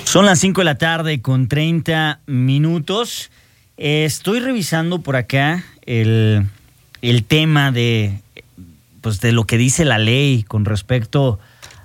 Son las 5 de la tarde con 30 minutos. Estoy revisando por acá el tema de lo que dice la ley con respecto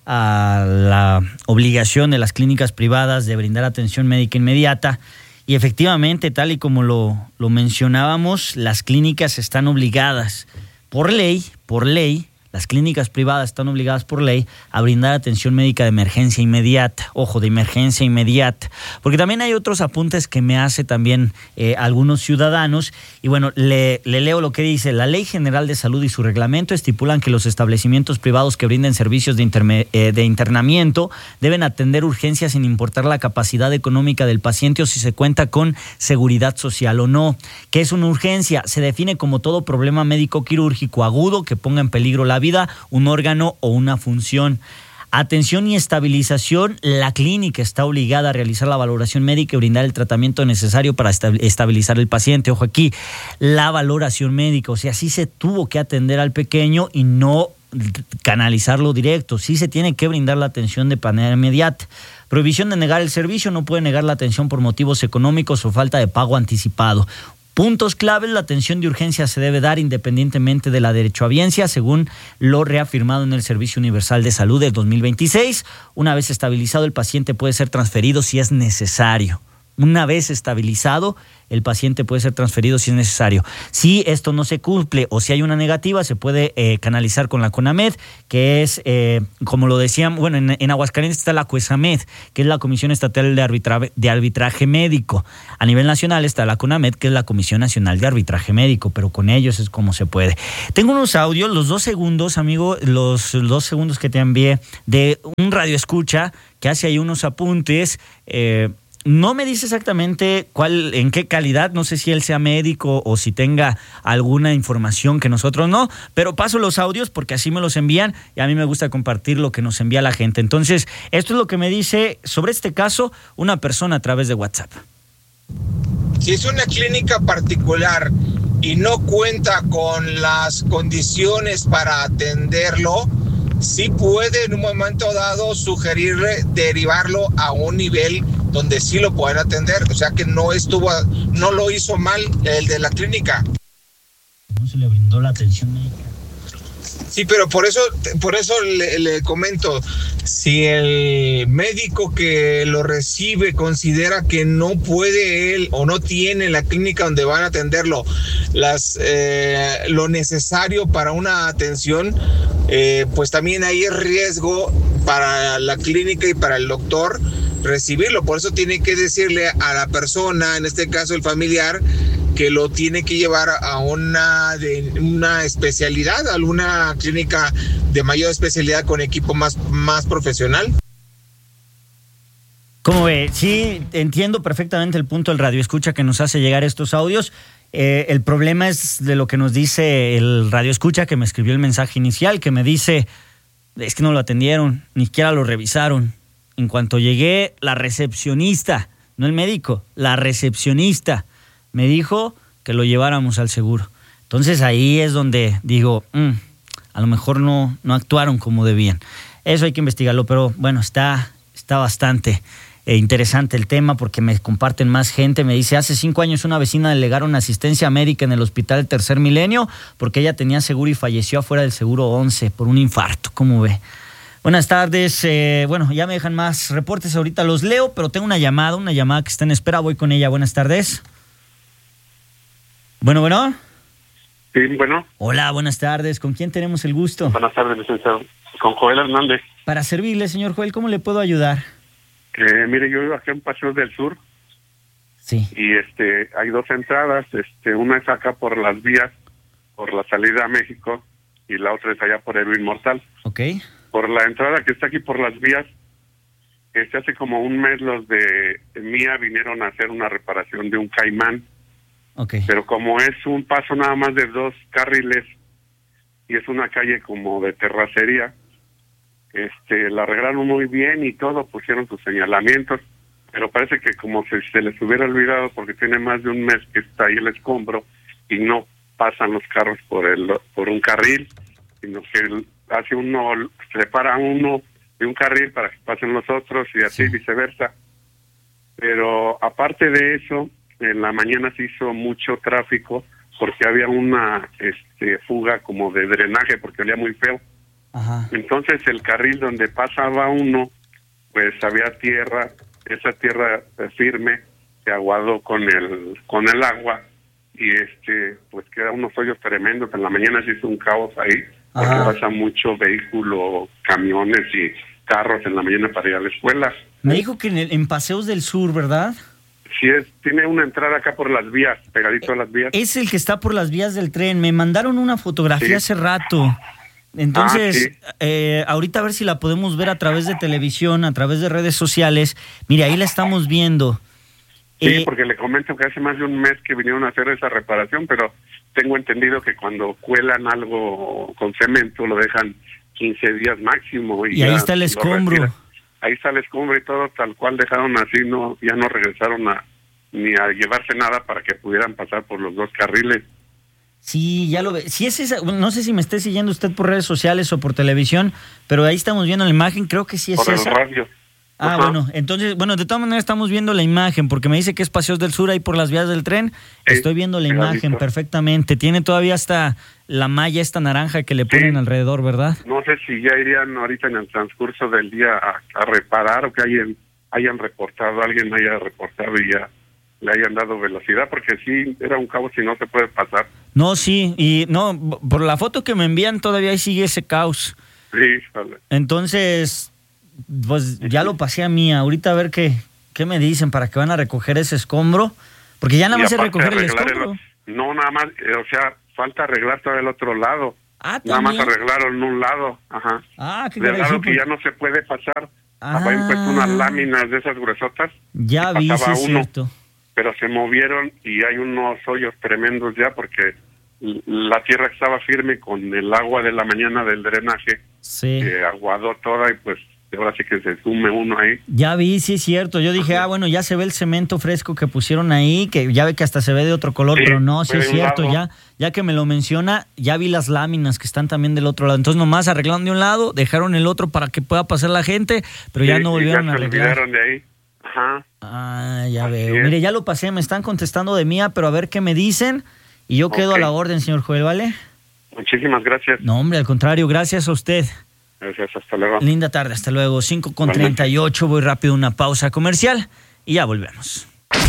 a la obligación de las clínicas privadas de brindar atención médica inmediata. Y efectivamente, tal y como lo mencionábamos, las clínicas están obligadas por ley, las clínicas privadas están obligadas por ley a brindar atención médica de emergencia inmediata. Ojo, de emergencia inmediata. Porque también hay otros apuntes que me hace también algunos ciudadanos. Y bueno, le leo lo que dice. La Ley General de Salud y su reglamento estipulan que los establecimientos privados que brinden servicios de internamiento deben atender urgencias sin importar la capacidad económica del paciente o si se cuenta con seguridad social o no. ¿Qué es una urgencia? Se define como todo problema médico quirúrgico agudo que ponga en peligro la vida, un órgano o una función. Atención y estabilización. La clínica está obligada a realizar la valoración médica y brindar el tratamiento necesario para estabilizar el paciente. Ojo aquí, la valoración médica. O sea, sí se tuvo que atender al pequeño y no canalizarlo directo. Sí se tiene que brindar la atención de manera inmediata. Prohibición de negar el servicio. No puede negar la atención por motivos económicos o falta de pago anticipado. Puntos claves: la atención de urgencia se debe dar independientemente de la derechohabiencia, según lo reafirmado en el Servicio Universal de Salud del 2026. Una vez estabilizado, el paciente puede ser transferido si es necesario. Una vez estabilizado, el paciente puede ser transferido si es necesario. Si esto no se cumple o si hay una negativa, se puede canalizar con la CONAMED, que es, como lo decían, bueno, en Aguascalientes está la COESAMED, que es la Comisión Estatal de Arbitraje Médico. A nivel nacional está la CONAMED, que es la Comisión Nacional de Arbitraje Médico, pero con ellos es como se puede. Tengo unos audios, los 2 segundos, amigo, los 2 segundos que te envié, de un radioescucha que hace ahí unos apuntes. No me dice exactamente en qué calidad, no sé si él sea médico o si tenga alguna información que nosotros no, pero paso los audios porque así me los envían y a mí me gusta compartir lo que nos envía la gente. Entonces, esto es lo que me dice sobre este caso una persona a través de WhatsApp. Si es una clínica particular y no cuenta con las condiciones para atenderlo, sí puede en un momento dado sugerirle derivarlo a un nivel donde sí lo pueden atender. O sea que no lo hizo mal el de la clínica. No se le brindó la atención médica. Sí, pero por eso le comento, si el médico que lo recibe considera que no puede él o no tiene la clínica donde van a atenderlo lo necesario para una atención, pues también hay riesgo para la clínica y para el doctor recibirlo. Por eso tiene que decirle a la persona, en este caso el familiar, que lo tiene que llevar a una especialidad, a alguna clínica de mayor especialidad con equipo más profesional. ¿Cómo ve? Sí, entiendo perfectamente el punto del radioescucha que nos hace llegar estos audios. El problema es de lo que nos dice el radioescucha que me escribió el mensaje inicial, que me dice, es que no lo atendieron, ni siquiera lo revisaron. En cuanto llegué, la recepcionista, no el médico, la recepcionista me dijo que lo lleváramos al seguro. Entonces ahí es donde digo, a lo mejor no actuaron como debían. Eso hay que investigarlo, pero bueno, está bastante interesante el tema porque me comparten más gente. Me dice, hace 5 años una vecina le negaron asistencia médica en el hospital Tercer Milenio porque ella tenía seguro y falleció afuera del seguro 11 por un infarto. ¿Cómo ve? Buenas tardes. Bueno, ya me dejan más reportes, ahorita los leo, pero tengo una llamada que está en espera. Voy con ella. Buenas tardes. Bueno. Sí, bueno. Hola, buenas tardes. ¿Con quién tenemos el gusto? Buenas tardes, licenciado. Con Joel Hernández. Para servirle, señor Joel, ¿cómo le puedo ayudar? Mire, yo vivo aquí en Paseos del Sur. Sí. Y hay 2 entradas. Una es acá por las vías, por la salida a México, y la otra es allá por el Inmortal. Ok. Por la entrada que está aquí por las vías, hace como un mes los de MIA vinieron a hacer una reparación de un Caimán. Okay. Pero como es un paso nada más de 2 carriles y es una calle como de terracería, la arreglaron muy bien y todo, pusieron sus señalamientos, pero parece que como se les hubiera olvidado porque tiene más de un mes que está ahí el escombro y no pasan los carros por un carril, sino que separa uno de un carril para que pasen los otros y así viceversa. Pero aparte de eso, en la mañana se hizo mucho tráfico porque había una fuga como de drenaje porque olía muy feo. Ajá. Entonces el carril donde pasaba uno, pues había tierra, esa tierra firme se aguadó con el agua y pues quedaron unos hoyos tremendos. En la mañana se hizo un caos ahí, porque pasa mucho vehículo, camiones y carros en la mañana para ir a la escuela. Me dijo que en Paseos del Sur, ¿verdad? Sí, tiene una entrada acá por las vías, pegadito a las vías. Es el que está por las vías del tren. Me mandaron una fotografía hace rato. Entonces, ahorita a ver si la podemos ver a través de televisión, a través de redes sociales. Mire, ahí la estamos viendo. Sí, porque le comento que hace más de un mes que vinieron a hacer esa reparación, pero tengo entendido que cuando cuelan algo con cemento lo dejan 15 días máximo. Y ahí está el escombro. Ahí está el escombro y todo tal cual dejaron así, ya no regresaron ni a llevarse nada para que pudieran pasar por los dos carriles. Sí, ya lo ve. Sí, es esa, no sé si me esté siguiendo usted por redes sociales o por televisión, pero ahí estamos viendo la imagen, creo que sí es esa. Por el radio. Bueno, entonces, de todas maneras estamos viendo la imagen, porque me dice que es Paseos del Sur ahí por las vías del tren. Estoy viendo la imagen perfectamente. Tiene todavía hasta la malla esta naranja que le ponen alrededor, ¿verdad? No sé si ya irían ahorita en el transcurso del día a reparar o que alguien haya reportado y ya le hayan dado velocidad, porque sí, era un caos y no se puede pasar. No, sí, y no, por la foto que me envían todavía ahí sigue ese caos. Sí, vale. Entonces, pues ya lo pasé a mí, ahorita a ver qué me dicen para que van a recoger ese escombro, porque ya nada más es recoger el escombro. No, nada más, o sea, falta arreglar todo el otro lado. ¿También? Nada más arreglaron un lado, qué de lado que ya no se puede pasar. Habían puesto unas láminas de esas gruesotas. Ya vi, sí es cierto. Pero se movieron y hay unos hoyos tremendos ya porque la tierra estaba firme con el agua de la mañana del drenaje. Sí. Aguadó toda y pues ahora sí que se sume uno ahí. Ya vi, sí es cierto. Yo dije, bueno, ya se ve el cemento fresco que pusieron ahí, que ya ve que hasta se ve de otro color, pero no, sí es cierto. Ya que me lo menciona, ya vi las láminas que están también del otro lado. Entonces nomás arreglaron de un lado, dejaron el otro para que pueda pasar la gente, pero ya no volvieron a arreglar. Se olvidaron de ahí. Ya veo. Mire, ya lo pasé, me están contestando de mía, pero a ver qué me dicen y yo quedo a la orden, señor Joel, ¿vale? Muchísimas gracias. No, hombre, al contrario, gracias a usted. Gracias, hasta luego. Linda tarde, hasta luego. 5:38, voy rápido a una pausa comercial y ya volvemos.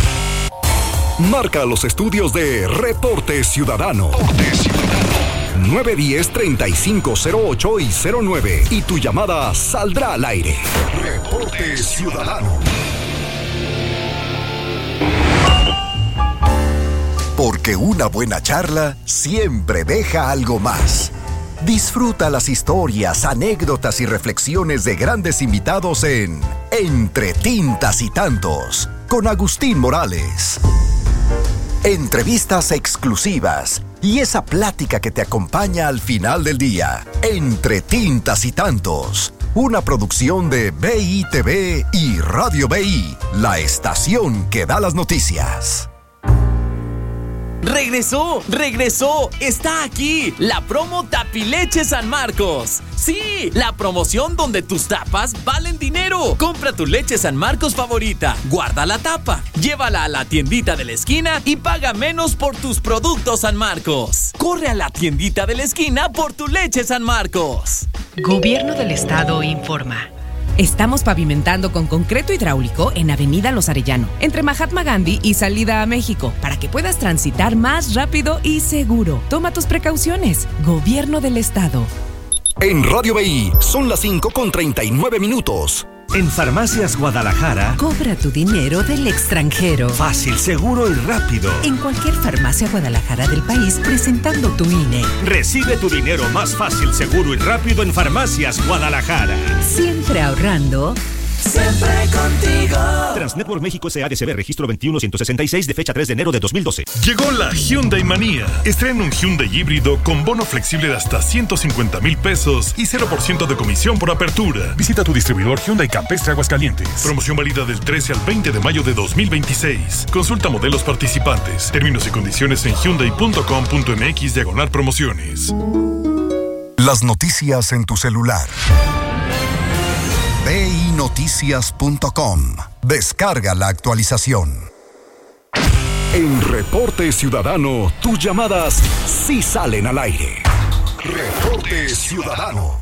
Marca los estudios de Reporte Ciudadano. 910-3508 y 09 y tu llamada saldrá al aire. Reporte Ciudadano. Porque una buena charla siempre deja algo más. Disfruta las historias, anécdotas y reflexiones de grandes invitados en Entre Tintas y Tantos con Agustín Morales. Entrevistas exclusivas y esa plática que te acompaña al final del día. Entre Tintas y Tantos, una producción de BITV y Radio BI, la estación que da las noticias. ¡Regresó! ¡Está aquí! La promo Tapileche San Marcos. ¡Sí! La promoción donde tus tapas valen dinero. Compra tu leche San Marcos favorita, guarda la tapa, llévala a la tiendita de la esquina y paga menos por tus productos San Marcos. Corre a la tiendita de la esquina por tu leche San Marcos. Gobierno del Estado informa. Estamos pavimentando con concreto hidráulico en Avenida Los Arellano, entre Mahatma Gandhi y Salida a México, para que puedas transitar más rápido y seguro. Toma tus precauciones. Gobierno del Estado. En Radio BI son las 5:39. En Farmacias Guadalajara, cobra tu dinero del extranjero. Fácil, seguro y rápido. En cualquier farmacia Guadalajara del país, presentando tu INE. Recibe tu dinero más fácil, seguro y rápido en Farmacias Guadalajara. Siempre ahorrando. Siempre contigo. Transnetwork México SADCB, registro 21166 de fecha 3 de enero de 2012. Llegó la Hyundai Manía. Estrena un Hyundai híbrido con bono flexible de hasta 150,000 pesos y 0% de comisión por apertura. Visita tu distribuidor Hyundai Campestre Aguascalientes. Promoción válida del 13 al 20 de mayo de 2026. Consulta modelos participantes. Términos y condiciones en hyundai.com.mx/promociones. Las noticias en tu celular. vinoticias.com. Descarga la actualización. En Reporte Ciudadano, tus llamadas sí salen al aire. Reporte Ciudadano.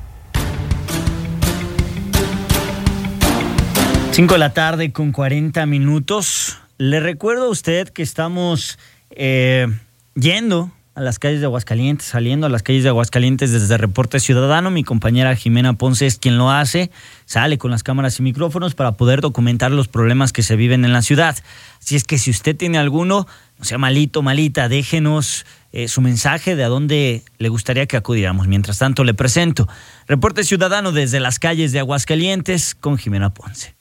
5 de la tarde con 40 minutos. Le recuerdo a usted que estamos yendo a las calles de Aguascalientes, saliendo a las calles de Aguascalientes desde Reporte Ciudadano. Mi compañera Jimena Ponce es quien lo hace. Sale con las cámaras y micrófonos para poder documentar los problemas que se viven en la ciudad. Así es que si usted tiene alguno, no sea malito, malita, déjenos su mensaje de a dónde le gustaría que acudiéramos. Mientras tanto, le presento Reporte Ciudadano desde las calles de Aguascalientes con Jimena Ponce.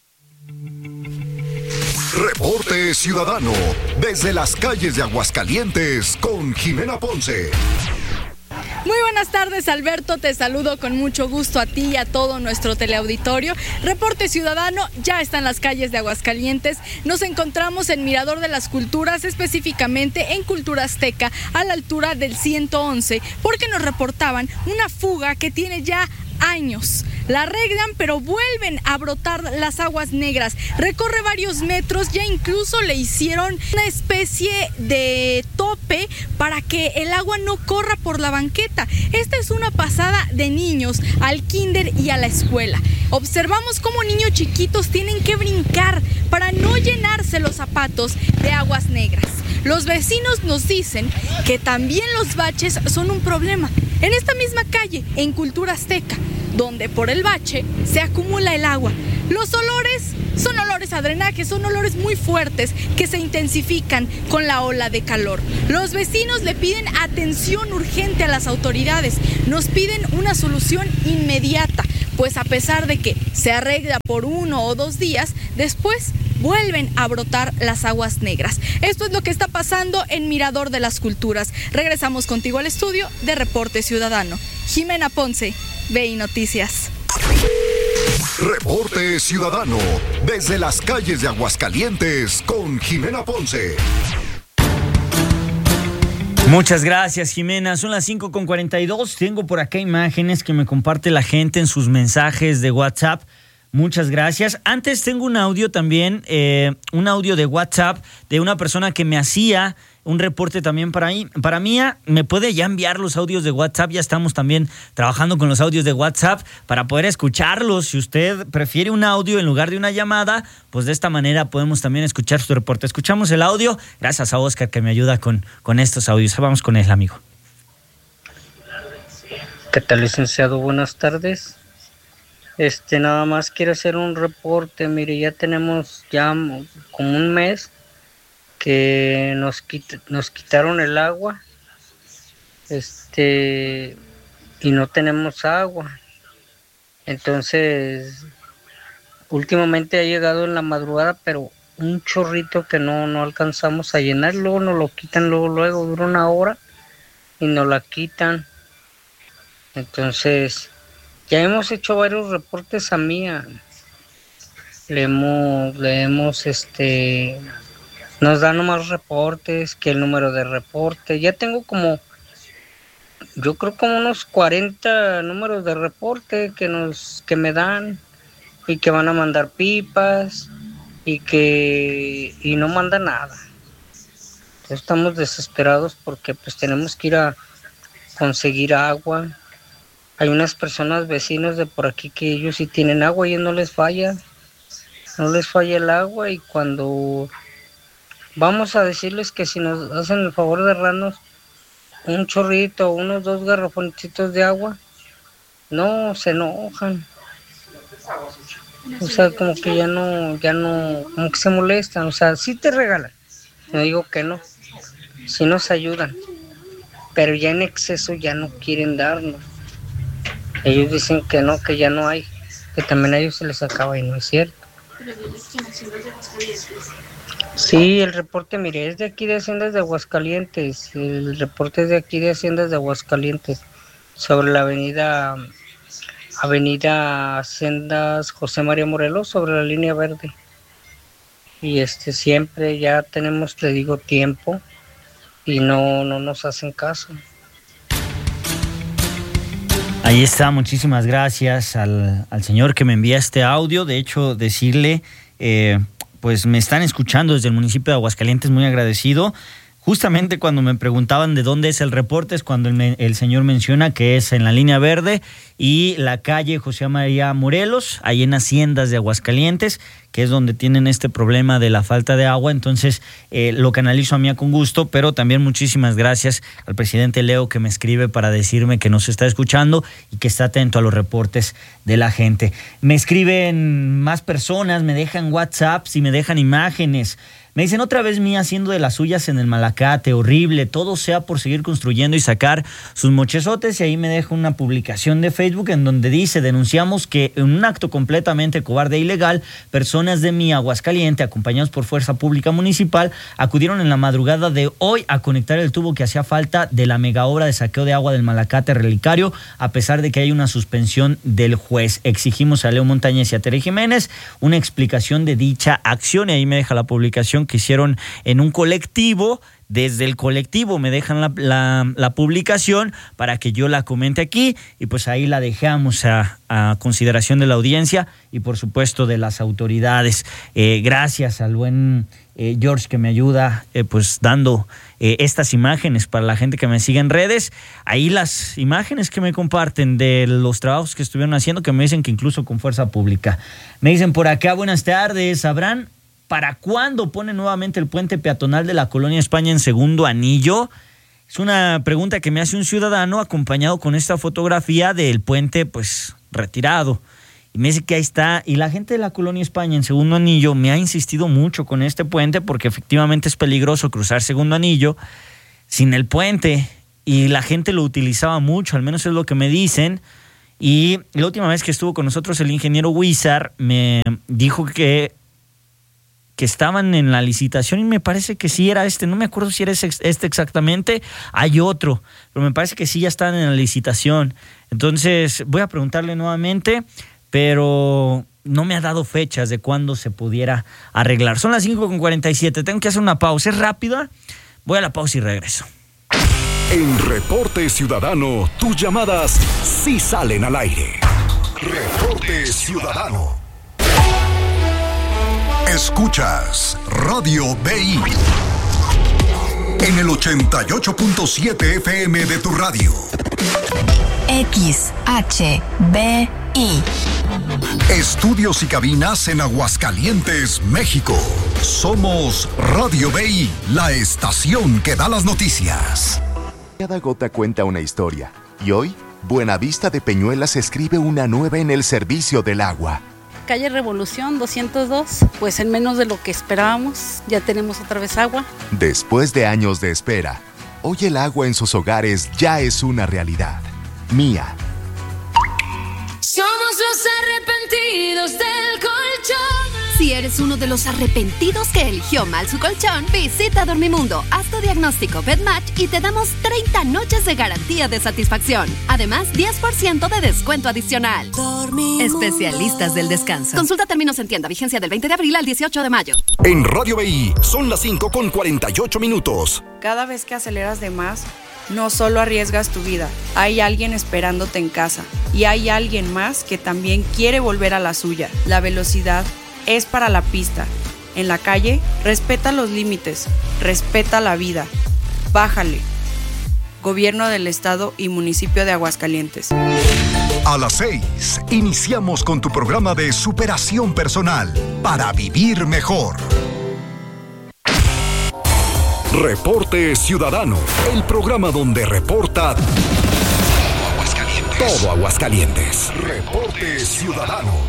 Reporte Ciudadano desde las calles de Aguascalientes con Jimena Ponce. Muy buenas tardes, Alberto, te saludo con mucho gusto a ti y a todo nuestro teleauditorio. Reporte Ciudadano ya está en las calles de Aguascalientes. Nos encontramos en Mirador de las Culturas, específicamente en Cultura Azteca, a la altura del 111, porque nos reportaban una fuga que tiene ya años. La arreglan, pero vuelven a brotar las aguas negras. Recorre varios metros, ya incluso le hicieron una especie de tope para que el agua no corra por la banqueta. Esta es una pasada de niños al kinder y a la escuela. Observamos cómo niños chiquitos tienen que brincar para no llenarse los zapatos de aguas negras. Los vecinos nos dicen que también los baches son un problema. En esta misma calle, en Cultura Azteca, donde por el bache se acumula el agua. Los olores son olores a drenaje, son olores muy fuertes que se intensifican con la ola de calor. Los vecinos le piden atención urgente a las autoridades, nos piden una solución inmediata, pues a pesar de que se arregla por 1 o 2 días, después vuelven a brotar las aguas negras. Esto es lo que está pasando en Mirador de las Culturas. Regresamos contigo al estudio de Reporte Ciudadano. Jimena Ponce, VI Noticias. Reporte Ciudadano desde las calles de Aguascalientes con Jimena Ponce. Muchas gracias, Jimena. Son las 5:42. Tengo por acá imágenes que me comparte la gente en sus mensajes de WhatsApp. Muchas gracias. Antes tengo un audio también, un audio de WhatsApp de una persona que me hacía un reporte también para mí. Me puede ya enviar los audios de WhatsApp. Ya estamos también trabajando con los audios de WhatsApp para poder escucharlos. Si usted prefiere un audio en lugar de una llamada, pues de esta manera podemos también escuchar su reporte. Escuchamos el audio. Gracias a Oscar que me ayuda con estos audios. Vamos con él, amigo. ¿Qué tal, licenciado? Buenas tardes. Nada más quiero hacer un reporte. Mire, ya tenemos como un mes que nos quitaron el agua, y no tenemos agua. Entonces, últimamente ha llegado en la madrugada, pero un chorrito que no alcanzamos a llenar, luego nos lo quitan, luego dura 1 hora y nos la quitan. Entonces, ya hemos hecho varios reportes a Mía. Nos dan más reportes que el número de reporte. Ya tengo yo creo como unos 40 números de reporte que me dan y que van a mandar pipas y no mandan nada. Estamos desesperados porque pues tenemos que ir a conseguir agua. Hay unas personas, vecinos de por aquí, que ellos sí tienen agua y no les falla el agua, y cuando vamos a decirles que si nos hacen el favor de darnos un chorrito o unos 2 garrafoncitos de agua, no, se enojan. O sea, como que ya no, como que se molestan. O sea, sí te regalan, no digo que no, sí nos ayudan, pero ya en exceso ya no quieren darnos. Ellos dicen que no, que ya no hay, que también a ellos se les acaba, y no es cierto. Sí, el reporte, mire, es de aquí de Haciendas de Aguascalientes. El reporte es de aquí de Haciendas de Aguascalientes, sobre la avenida Haciendas José María Morelos, sobre la línea verde. Y siempre ya tenemos, le digo, tiempo, y no nos hacen caso. Ahí está, muchísimas gracias al señor que me envía este audio. De hecho, decirle, pues me están escuchando desde el municipio de Aguascalientes, muy agradecido. Justamente cuando me preguntaban de dónde es el reporte, es cuando el señor menciona que es en la línea verde y la calle José María Morelos, ahí en Haciendas de Aguascalientes, que es donde tienen este problema de la falta de agua. Entonces lo canalizo a mí con gusto, pero también muchísimas gracias al presidente Leo, que me escribe para decirme que nos está escuchando y que está atento a los reportes de la gente. Me escriben más personas, me dejan WhatsApps y me dejan imágenes. Me dicen, otra vez Mía haciendo de las suyas en el Malacate, horrible, todo sea por seguir construyendo y sacar sus mochesotes. Y ahí me deja una publicación de Facebook en donde dice, denunciamos que en un acto completamente cobarde e ilegal, personas de Mía, Aguascalientes, acompañados por Fuerza Pública Municipal, acudieron en la madrugada de hoy a conectar el tubo que hacía falta de la mega obra de saqueo de agua del Malacate Relicario, a pesar de que hay una suspensión del juez. Exigimos a Leo Montañez y a Tere Jiménez una explicación de dicha acción. Y ahí me deja la publicación que hicieron en un colectivo. Desde el colectivo me dejan la publicación para que yo la comente aquí, y pues ahí la dejamos a consideración de la audiencia y por supuesto de las autoridades. Gracias al buen George, que me ayuda pues dando estas imágenes para la gente que me sigue en redes. Ahí las imágenes que me comparten de los trabajos que estuvieron haciendo, que me dicen que incluso con Fuerza Pública. Me dicen por acá, buenas tardes, ¿sabrán para cuándo pone nuevamente el puente peatonal de la Colonia España en Segundo Anillo? Es una pregunta que me hace un ciudadano, acompañado con esta fotografía del puente pues retirado. Y me dice que ahí está. Y la gente de la Colonia España en Segundo Anillo me ha insistido mucho con este puente, porque efectivamente es peligroso cruzar Segundo Anillo sin el puente. Y la gente lo utilizaba mucho, al menos es lo que me dicen. Y la última vez que estuvo con nosotros el ingeniero Huizar me dijo que estaban en la licitación, y me parece que sí era este, no me acuerdo si era este exactamente, hay otro, pero me parece que sí ya están en la licitación. Entonces voy a preguntarle nuevamente, pero no me ha dado fechas de cuándo se pudiera arreglar. Son las 5:47, tengo que hacer una pausa, es rápida, voy a la pausa y regreso. En Reporte Ciudadano, tus llamadas sí salen al aire. Reporte Ciudadano. Escuchas Radio BI en el 88.7 FM de tu radio. XHBI. Estudios y cabinas en Aguascalientes, México. Somos Radio BI, la estación que da las noticias. Cada gota cuenta una historia. Y hoy, Buenavista de Peñuelas escribe una nueva en el servicio del agua. Calle Revolución 202, pues en menos de lo que esperábamos, ya tenemos otra vez agua. Después de años de espera, hoy el agua en sus hogares ya es una realidad. Mía. Somos los arrepentidos del colchón. Si eres uno de los arrepentidos que eligió mal su colchón, visita Dormimundo, haz tu diagnóstico BedMatch y te damos 30 noches de garantía de satisfacción. Además, 10% de descuento adicional. Dormimundo. Especialistas del descanso. Consulta términos en tienda, vigencia del 20 de abril al 18 de mayo. En Radio BI son las 5:48. Cada vez que aceleras de más, no solo arriesgas tu vida, hay alguien esperándote en casa y hay alguien más que también quiere volver a la suya. La velocidad es para la pista. En la calle, respeta los límites, respeta la vida. Bájale. Gobierno del Estado y Municipio de Aguascalientes. A las 6, iniciamos con tu programa de superación personal para vivir mejor. Reporte Ciudadano, el programa donde reporta todo Aguascalientes. Reporte Ciudadano.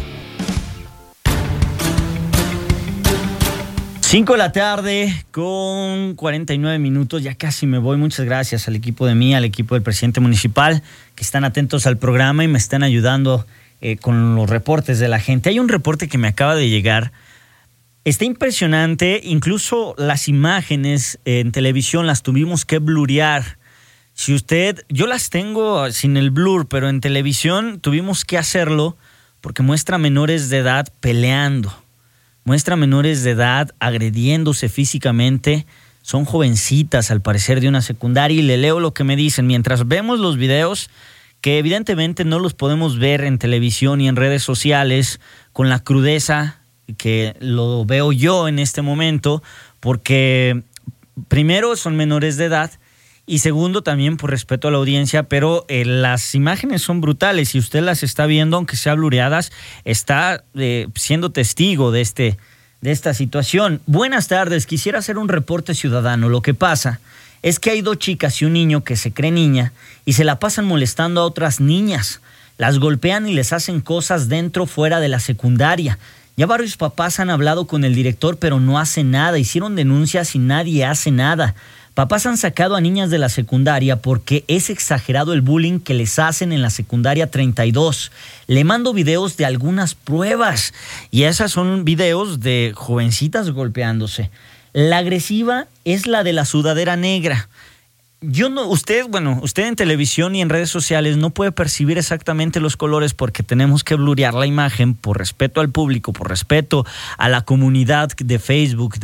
5 de la tarde con 49 minutos, ya casi me voy. Muchas gracias al equipo de mí, al equipo del presidente municipal, que están atentos al programa y me están ayudando con los reportes de la gente. Hay un reporte que me acaba de llegar. Está impresionante, incluso las imágenes en televisión las tuvimos que blurear. Yo las tengo sin el blur, pero en televisión tuvimos que hacerlo porque muestra menores de edad peleando. Muestra menores de edad agrediéndose físicamente. Son jovencitas, al parecer, de una secundaria. Y le leo lo que me dicen. Mientras vemos los videos, que evidentemente no los podemos ver en televisión y en redes sociales con la crudeza que lo veo yo en este momento, porque primero son menores de edad y segundo también por respeto a la audiencia, pero las imágenes son brutales y usted las está viendo, aunque sea blureadas, está siendo testigo de esta situación. Buenas tardes, quisiera hacer un reporte ciudadano. Lo que pasa es que hay 2 chicas y un niño que se cree niña y se la pasan molestando a otras niñas. Las golpean y les hacen cosas dentro, fuera de la secundaria. Ya varios papás han hablado con el director, pero no hace nada. Hicieron denuncias y nadie hace nada. Papás han sacado a niñas de la secundaria porque es exagerado el bullying que les hacen en la secundaria 32. Le mando videos de algunas pruebas y esas son videos de jovencitas golpeándose. La agresiva es la de la sudadera negra. Usted en televisión y en redes sociales no puede percibir exactamente los colores porque tenemos que blurear la imagen por respeto al público, por respeto a la comunidad de Facebook,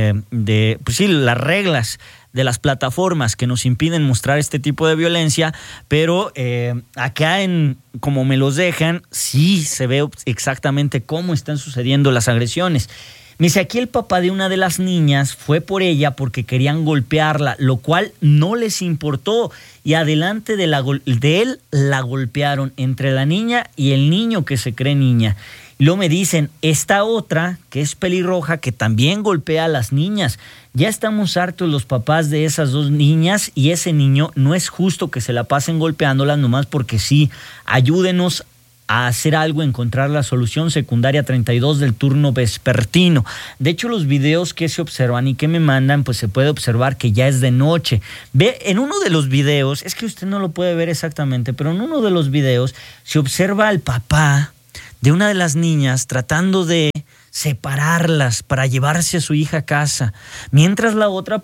pues sí, las reglas de las plataformas que nos impiden mostrar este tipo de violencia, pero acá como me los dejan, sí se ve exactamente cómo están sucediendo las agresiones. Me dice, aquí el papá de una de las niñas fue por ella porque querían golpearla, lo cual no les importó y adelante de él la golpearon entre la niña y el niño que se cree niña. Y luego me dicen, esta otra, que es pelirroja, que también golpea a las niñas. Ya estamos hartos los papás de esas 2 niñas y ese niño. No es justo que se la pasen golpeándolas nomás porque sí. Ayúdenos a hacer algo, encontrar la solución. Secundaria 32 del turno vespertino. De hecho, los videos que se observan y que me mandan, pues se puede observar que ya es de noche. Ve, en uno de los videos, es que usted no lo puede ver exactamente, pero en uno de los videos se observa al papá de una de las niñas tratando de separarlas para llevarse a su hija a casa, mientras la otra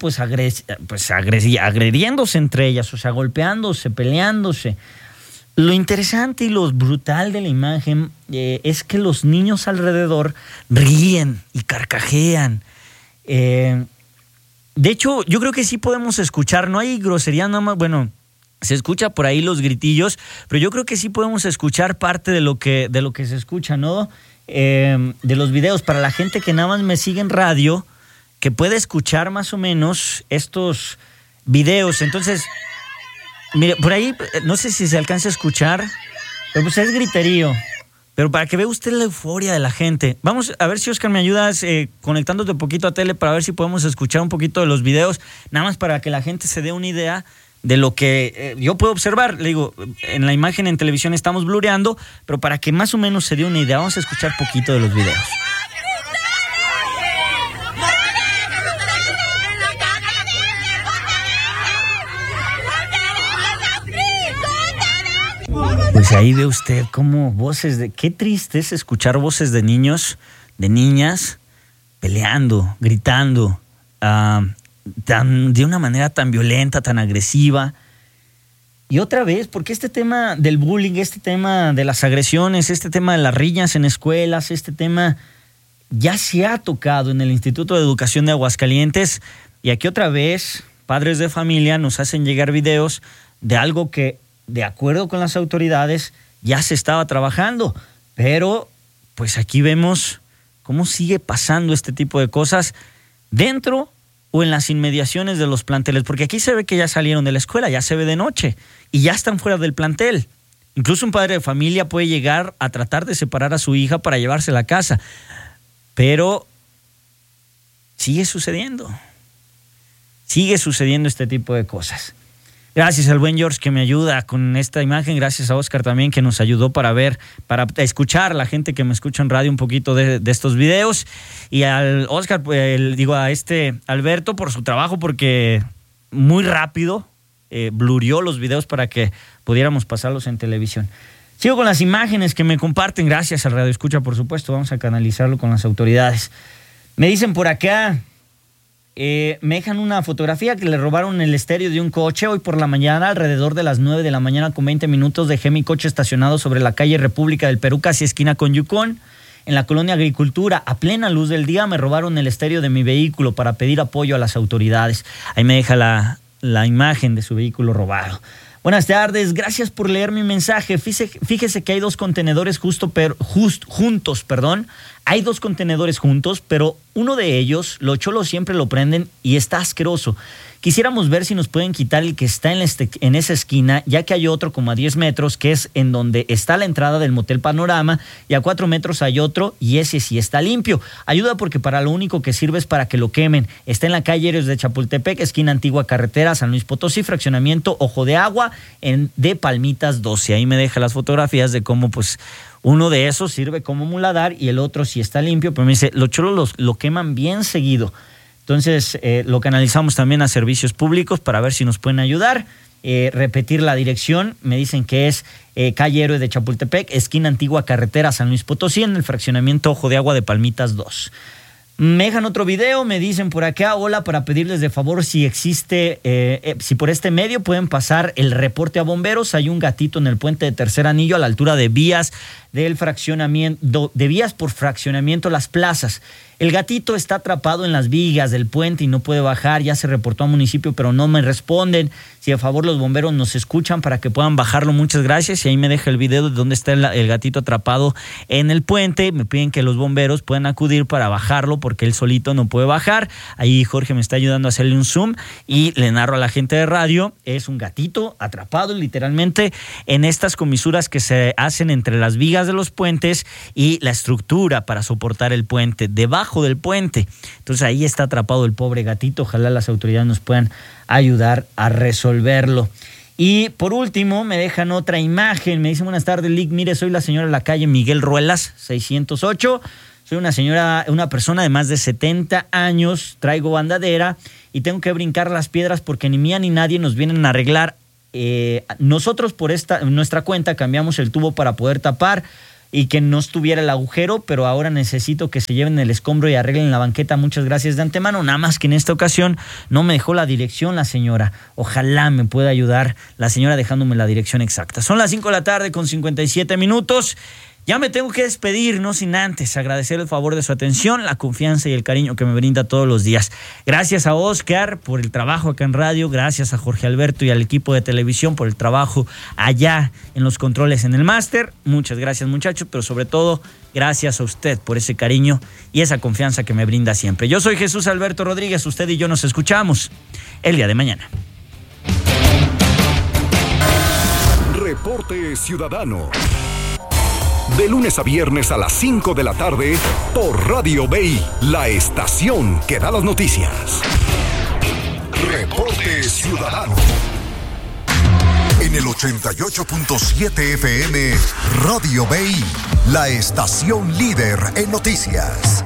agrediéndose entre ellas, o sea, golpeándose, peleándose. Lo interesante y lo brutal de la imagen es que los niños alrededor ríen y carcajean. De hecho, yo creo que sí podemos escuchar, no hay grosería nada más, bueno, se escucha por ahí los gritillos, pero yo creo que sí podemos escuchar parte de lo que se escucha, ¿no? De los videos, para la gente que nada más me sigue en radio, que puede escuchar más o menos estos videos. Entonces, mire, por ahí, no sé si se alcanza a escuchar, pero pues es griterío. Pero para que vea usted la euforia de la gente. Vamos a ver si Oscar me ayudas conectándote un poquito a tele para ver si podemos escuchar un poquito de los videos, nada más para que la gente se dé una idea de lo que yo puedo observar. Le digo, en la imagen en televisión estamos blureando, pero para que más o menos se dé una idea, vamos a escuchar poquito de los videos. Pues ahí ve usted cómo qué triste es escuchar voces de niños, de niñas, peleando, gritando, de una manera tan violenta, tan agresiva. Y otra vez, porque este tema del bullying, este tema de las agresiones, este tema de las riñas en escuelas, este tema ya se ha tocado en el Instituto de Educación de Aguascalientes. Y aquí otra vez, padres de familia nos hacen llegar videos de algo que, de acuerdo con las autoridades, ya se estaba trabajando. Pero, pues aquí vemos cómo sigue pasando este tipo de cosas dentro o en las inmediaciones de los planteles, porque aquí se ve que ya salieron de la escuela, ya se ve de noche y ya están fuera del plantel. Incluso un padre de familia puede llegar a tratar de separar a su hija para llevársela a casa, pero sigue sucediendo este tipo de cosas. Gracias al buen George que me ayuda con esta imagen, gracias a Oscar también que nos ayudó para escuchar, la gente que me escucha en radio un poquito de estos videos, y al Oscar, a Alberto por su trabajo, porque muy rápido blureó los videos para que pudiéramos pasarlos en televisión. Sigo con las imágenes que me comparten, gracias al Radio Escucha, por supuesto, vamos a canalizarlo con las autoridades. Me dicen por acá, me dejan una fotografía que le robaron el estéreo de un coche hoy por la mañana, alrededor de las 9 de la mañana con 20 minutos. Dejé mi coche estacionado sobre la calle República del Perú, casi esquina con Yukon, en la colonia Agricultura. A plena luz del día me robaron el estéreo de mi vehículo para pedir apoyo a las autoridades. Ahí me deja la imagen de su vehículo robado. Buenas tardes, gracias por leer mi mensaje. Fíjese que hay dos contenedores juntos. Hay dos contenedores juntos, pero uno de ellos, los cholos siempre lo prenden y está asqueroso. Quisiéramos ver si nos pueden quitar el que está en esa esquina, ya que hay otro como a 10 metros, que es en donde está la entrada del Motel Panorama, y a 4 metros hay otro, y ese sí está limpio. Ayuda porque para lo único que sirve es para que lo quemen. Está en la calle Héroes de Chapultepec, esquina Antigua Carretera, San Luis Potosí, fraccionamiento Ojo de Agua, de Palmitas 12. Ahí me deja las fotografías de cómo, pues, uno de esos sirve como muladar y el otro sí está limpio, pero me dice, los cholos lo queman bien seguido. Entonces, lo canalizamos también a servicios públicos para ver si nos pueden ayudar. Repetir la dirección, me dicen que es calle Héroe de Chapultepec, esquina Antigua Carretera, San Luis Potosí, en el fraccionamiento Ojo de Agua de Palmitas 2. Me dejan otro video, me dicen por acá, hola, para pedirles de favor si existe, si por este medio pueden pasar el reporte a bomberos. Hay un gatito en el puente de Tercer Anillo a la altura de vías del fraccionamiento, de vías por fraccionamiento Las Plazas. El gatito está atrapado en las vigas del puente y no puede bajar. Ya se reportó al municipio, pero no me responden. Si a favor los bomberos nos escuchan para que puedan bajarlo, muchas gracias. Y ahí me deja el video de dónde está el gatito atrapado en el puente. Me piden que los bomberos puedan acudir para bajarlo porque él solito no puede bajar. Ahí Jorge me está ayudando a hacerle un zoom y le narro a la gente de radio. Es un gatito atrapado literalmente en estas comisuras que se hacen entre las vigas de los puentes y la estructura para soportar el puente, debajo del puente. Entonces ahí está atrapado el pobre gatito. Ojalá las autoridades nos puedan ayudar a resolverlo. Y por último me dejan otra imagen. Me dicen, buenas tardes, Lick. Mire, soy la señora de la calle Miguel Ruelas 608. Soy una persona de más de 70 años, traigo bandadera y tengo que brincar las piedras porque ni mía ni nadie nos vienen a arreglar. Nosotros por nuestra cuenta cambiamos el tubo para poder tapar y que no estuviera el agujero, pero ahora necesito que se lleven el escombro y arreglen la banqueta. Muchas gracias de antemano. Nada más que en esta ocasión no me dejó la dirección la señora. Ojalá me pueda ayudar la señora dejándome la dirección exacta. Son las 5 de la tarde con 57 minutos. Ya me tengo que despedir, no sin antes agradecer el favor de su atención, la confianza y el cariño que me brinda todos los días. Gracias a Oscar por el trabajo acá en radio, gracias a Jorge Alberto y al equipo de televisión por el trabajo allá en los controles en el máster. Muchas gracias, muchachos, pero sobre todo gracias a usted por ese cariño y esa confianza que me brinda siempre. Yo soy Jesús Alberto Rodríguez, usted y yo nos escuchamos el día de mañana. Reporte Ciudadano. De lunes a viernes a las 5 de la tarde por Radio BI, la estación que da las noticias. Reporte Ciudadano. En el 88.7 FM, Radio BI, la estación líder en noticias.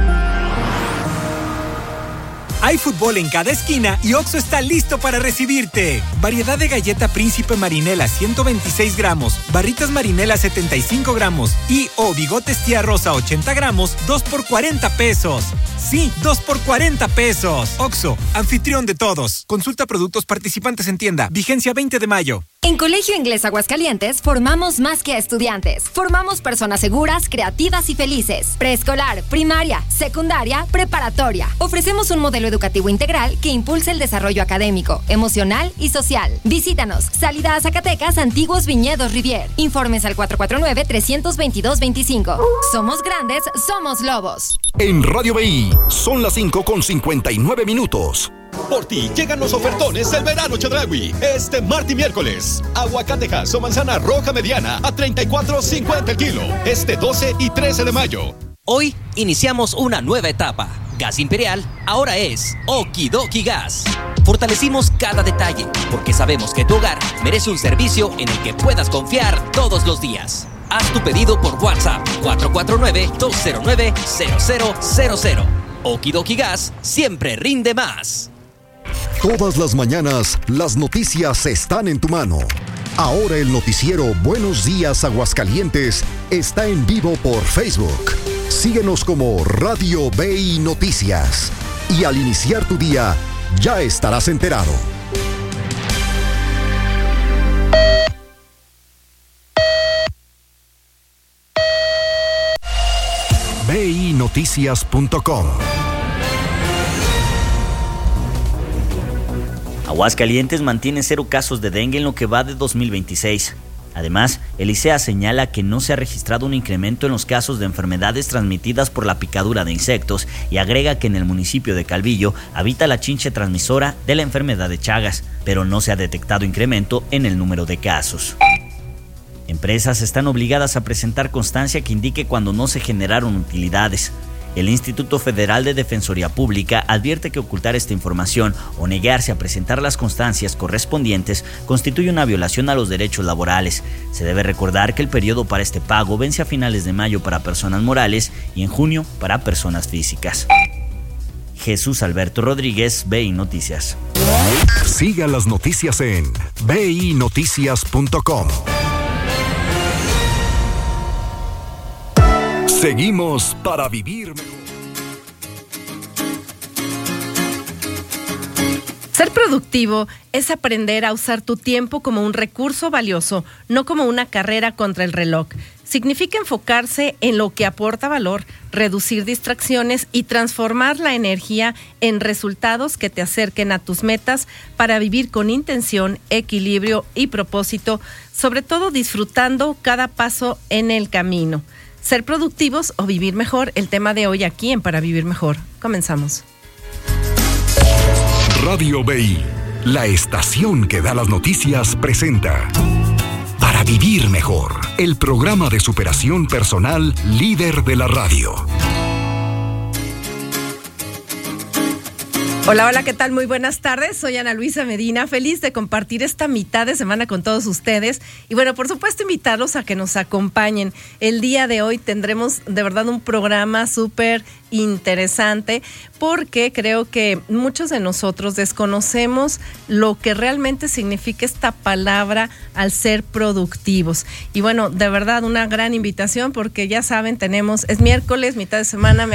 Hay fútbol en cada esquina y Oxxo está listo para recibirte. Variedad de galleta Príncipe Marinela 126 gramos, barritas Marinela 75 gramos y bigotes Tía Rosa 80 gramos, 2 por 40 pesos. Sí, 2 por 40 pesos. Oxxo, anfitrión de todos. Consulta productos participantes en tienda. Vigencia 20 de mayo. En Colegio Inglés Aguascalientes formamos más que a estudiantes. Formamos personas seguras, creativas y felices. Preescolar, primaria, secundaria, preparatoria. Ofrecemos un modelo educativo integral que impulsa el desarrollo académico, emocional y social. Visítanos. Salida a Zacatecas, Antiguos Viñedos Rivier. Informes al 449-322-25. Somos grandes, somos lobos. En Radio BI son las 5 con 59 minutos. Por ti llegan los ofertones del verano Chedraui. Este martes y miércoles. Aguacatejas o manzana roja mediana a $34.50 el kilo. Este 12 y 13 de mayo. Hoy iniciamos una nueva etapa. Gas Imperial ahora es Okidoki Gas. Fortalecimos cada detalle porque sabemos que tu hogar merece un servicio en el que puedas confiar todos los días. Haz tu pedido por WhatsApp 449-209-0000. Okidoki Gas siempre rinde más. Todas las mañanas, las noticias están en tu mano. Ahora el noticiero Buenos Días Aguascalientes está en vivo por Facebook. Síguenos como Radio BI Noticias. Y al iniciar tu día, ya estarás enterado. BINoticias.com. Aguascalientes mantiene 0 casos de dengue en lo que va de 2026. Además, el ICEA señala que no se ha registrado un incremento en los casos de enfermedades transmitidas por la picadura de insectos y agrega que en el municipio de Calvillo habita la chinche transmisora de la enfermedad de Chagas, pero no se ha detectado incremento en el número de casos. Empresas están obligadas a presentar constancia que indique cuando no se generaron utilidades. El Instituto Federal de Defensoría Pública advierte que ocultar esta información o negarse a presentar las constancias correspondientes constituye una violación a los derechos laborales. Se debe recordar que el periodo para este pago vence a finales de mayo para personas morales y en junio para personas físicas. Jesús Alberto Rodríguez, BI Noticias. Siga las noticias en binoticias.com. Seguimos para vivir mejor. Ser productivo es aprender a usar tu tiempo como un recurso valioso, no como una carrera contra el reloj. Significa enfocarse en lo que aporta valor, reducir distracciones y transformar la energía en resultados que te acerquen a tus metas para vivir con intención, equilibrio y propósito, sobre todo disfrutando cada paso en el camino. Ser productivos o vivir mejor, el tema de hoy aquí en Para Vivir Mejor. Comenzamos. Radio BI, la estación que da las noticias, presenta Para Vivir Mejor, el programa de superación personal líder de la radio. Hola, hola, ¿qué tal? Muy buenas tardes. Soy Ana Luisa Medina, feliz de compartir esta mitad de semana con todos ustedes. Y bueno, por supuesto, invitarlos a que nos acompañen. El día de hoy tendremos de verdad un programa súper interesante porque creo que muchos de nosotros desconocemos lo que realmente significa esta palabra al ser productivos. Y bueno, de verdad una gran invitación porque ya saben, es miércoles, mitad de semana,